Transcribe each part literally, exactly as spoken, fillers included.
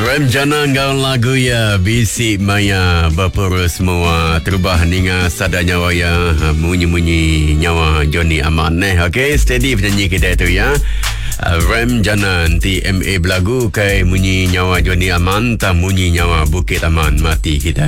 Rem jana ngau lagu ya bisik maya berpura semua terubah ninga sadanya waya munyi-munyi nyawa Johnny Aman eh. Okey, steady penyanyi kita tu ya. Rem Janan T M A belagu kai munyi nyawa Johnny Aman tak munyi nyawa Bukit Aman mati kita.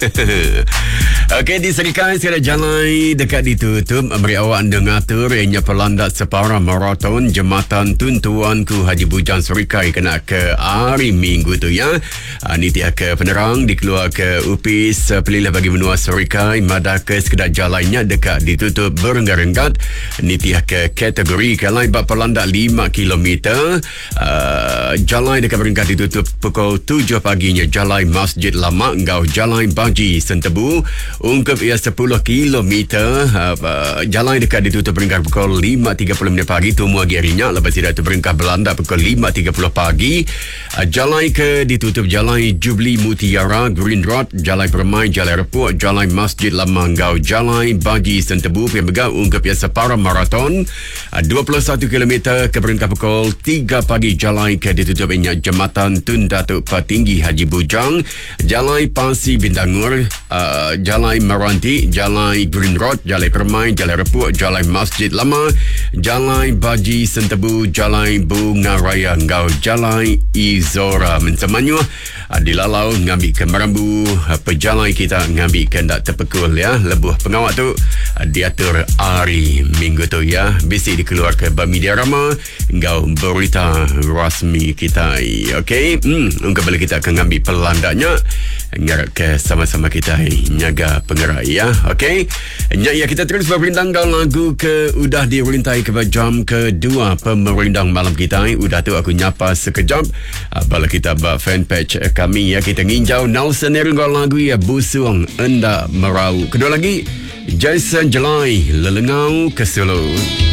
Okey, di Serikai segala jalan dekat ditutup beri awak anda ngatur ianya pelandat separa maraton Jambatan Tuntuanku Haji Bujang Serikai kena ke hari Minggu tu ya. Niti ke penerang dikeluar ke upis pelilih bagi benua Serikai madah ke sekedar jalannya dekat ditutup berenggat-enggat. Niti ke kategori kalai bab pelandat lima kilometer. Uh, jalan dekat berenggat ditutup pukul tujuh paginya. Jalan Masjid Lama Ngau Jalan Baji Sentebu ungkap ia sepuluh kilometer. Uh, uh, jalan dekat ditutup berenggat pukul lima tiga puluh minit pagi tu muagi harinya. Lepas tidak tu berenggat Belanda pukul lima tiga puluh pagi. Uh, jalan ke ditutup Jalan Jubli Mutiara Green Road, Jalan Permai, Jalan Repuk, Jalan Masjid Lama Ngau Jalan Baji Sentebu Pembegau ungkap ia separa maraton uh, dua puluh satu kilometer ke berenggat pukul tiga pagi. Jalan ke ditutup ianya Jambatan Tun Datuk Patinggi Haji Bujang, Jalan Pansi Bintangur, uh, Jalan Meranti, Jalan Green Road, Jalan Permai, Jalan Repuk, Jalan Masjid Lama, Jalan Baji Sentebu, Jalan Bunga Raya Ngau Jalan Izora Mensemanyu. uh, Dilalau ngambil ke Merambu, uh, pejalan kita ngambil ke ndak terpekul ya. Lebuh pengawak tu uh, diatur hari Minggu tu ya. Bisik dikeluar ke Media Rama Ngau berita rasmi kita. Okey, hmm, kembali kita akan ambil pelandaknya ngarap ke sama-sama kita nyaga pengerai ya. Okey, ya kita terus berperintang kau lagu ke udah dirintai ke jam kedua pemerintang malam kita. Udah tu aku nyapa sekejap bala kita buat fanpage kami ya. Kita nginjau Nelson Nerunggal lagu ya Busuang Enda Merau. Kedua lagi Jason Jelai Lelengau ke Solo.